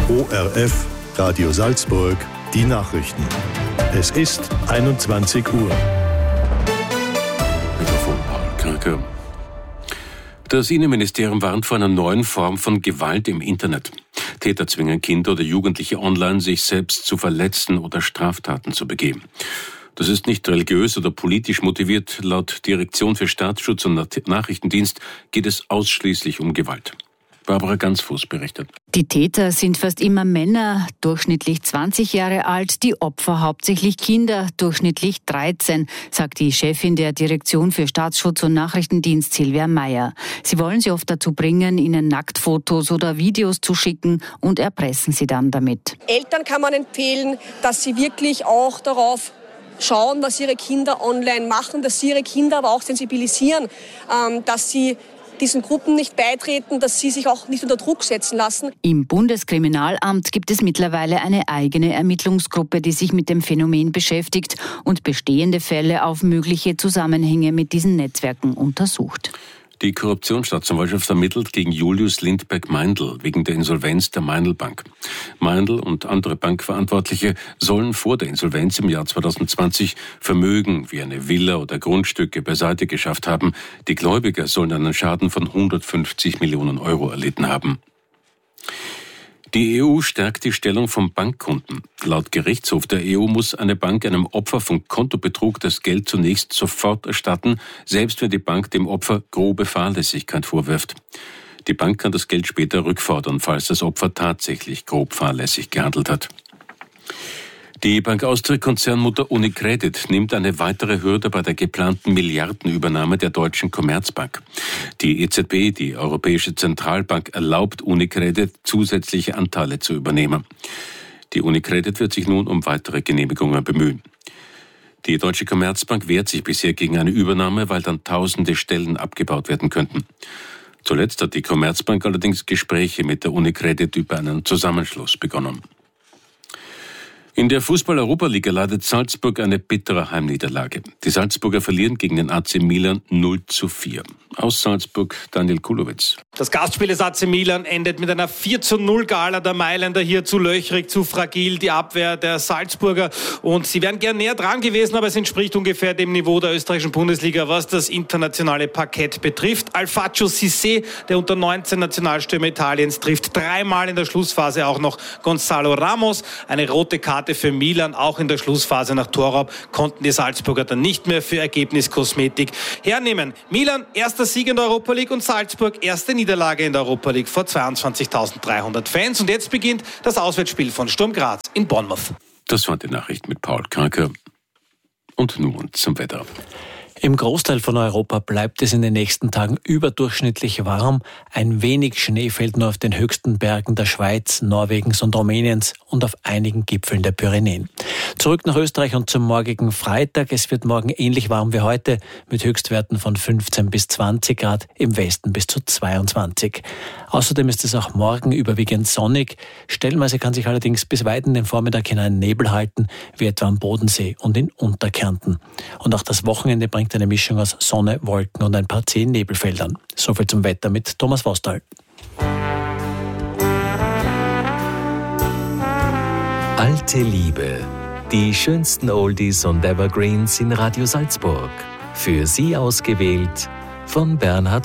ORF Radio Salzburg, die Nachrichten. Es ist 21 Uhr. Mikrofon Paul Kranke. Das Innenministerium warnt vor einer neuen Form von Gewalt im Internet. Täter zwingen Kinder oder Jugendliche online, sich selbst zu verletzen oder Straftaten zu begehen. Das ist nicht religiös oder politisch motiviert. Laut Direktion für Staatsschutz und Nachrichtendienst geht es ausschließlich um Gewalt. Barbara Gansfuß berichtet. Die Täter sind fast immer Männer, durchschnittlich 20 Jahre alt, die Opfer hauptsächlich Kinder, durchschnittlich 13, sagt die Chefin der Direktion für Staatsschutz und Nachrichtendienst Silvia Meyer. Sie wollen sie oft dazu bringen, ihnen Nacktfotos oder Videos zu schicken und erpressen sie dann damit. Eltern kann man empfehlen, dass sie wirklich auch darauf schauen, was ihre Kinder online machen, dass sie ihre Kinder aber auch sensibilisieren, dass sie diesen Gruppen nicht beitreten, dass sie sich auch nicht unter Druck setzen lassen. Im Bundeskriminalamt gibt es mittlerweile eine eigene Ermittlungsgruppe, die sich mit dem Phänomen beschäftigt und bestehende Fälle auf mögliche Zusammenhänge mit diesen Netzwerken untersucht. Die Korruptionsstaatsanwaltschaft ermittelt gegen Julius Lindberg-Meindl wegen der Insolvenz der Meindl Bank. Meindl und andere Bankverantwortliche sollen vor der Insolvenz im Jahr 2020 Vermögen wie eine Villa oder Grundstücke beiseite geschafft haben. Die Gläubiger sollen einen Schaden von 150 Millionen Euro erlitten haben. Die EU stärkt die Stellung von Bankkunden. Laut Gerichtshof der EU muss eine Bank einem Opfer von Kontobetrug das Geld zunächst sofort erstatten, selbst wenn die Bank dem Opfer grobe Fahrlässigkeit vorwirft. Die Bank kann das Geld später rückfordern, falls das Opfer tatsächlich grob fahrlässig gehandelt hat. Die Bank Austria-Konzernmutter UniCredit nimmt eine weitere Hürde bei der geplanten Milliardenübernahme der Deutschen Commerzbank. Die EZB, die Europäische Zentralbank, erlaubt UniCredit, zusätzliche Anteile zu übernehmen. Die UniCredit wird sich nun um weitere Genehmigungen bemühen. Die Deutsche Commerzbank wehrt sich bisher gegen eine Übernahme, weil dann tausende Stellen abgebaut werden könnten. Zuletzt hat die Commerzbank allerdings Gespräche mit der UniCredit über einen Zusammenschluss begonnen. In der Fußball-Europa-Liga leidet Salzburg eine bittere Heimniederlage. Die Salzburger verlieren gegen den AC Milan 0:4. Aus Salzburg Daniel Kulowitz. Das Gastspiel des AC Milan endet mit einer 4:0 Gala der Mailänder, hier zu löchrig, zu fragil, die Abwehr der Salzburger. Und sie wären gern näher dran gewesen, aber es entspricht ungefähr dem Niveau der österreichischen Bundesliga, was das internationale Parkett betrifft. Alfaccio Cissé, der unter 19 Nationalstürmer Italiens, trifft dreimal in der Schlussphase auch noch Gonzalo Ramos. Eine rote Karte für Milan, auch in der Schlussphase nach Torraub, konnten die Salzburger dann nicht mehr für Ergebniskosmetik hernehmen. Milan, erster Sieg in der Europa League und Salzburg, erste Niederlage in der Europa League vor 22.300 Fans. Und jetzt beginnt das Auswärtsspiel von Sturm Graz in Bournemouth. Das war die Nachricht mit Paul Kranke. Und nun zum Wetter. Im Großteil von Europa bleibt es in den nächsten Tagen überdurchschnittlich warm. Ein wenig Schnee fällt nur auf den höchsten Bergen der Schweiz, Norwegens und Rumäniens und auf einigen Gipfeln der Pyrenäen. Zurück nach Österreich und zum morgigen Freitag. Es wird morgen ähnlich warm wie heute mit Höchstwerten von 15 bis 20 Grad, im Westen bis zu 22. Außerdem ist es auch morgen überwiegend sonnig. Stellenweise kann sich allerdings bis weit in den Vormittag hinein Nebel halten, wie etwa am Bodensee und in Unterkärnten. Und auch das Wochenende bringt eine Mischung aus Sonne, Wolken und ein paar zähen Nebelfeldern. Soviel zum Wetter mit Thomas Vostal. Alte Liebe. Die schönsten Oldies und Evergreens in Radio Salzburg. Für Sie ausgewählt von Bernhard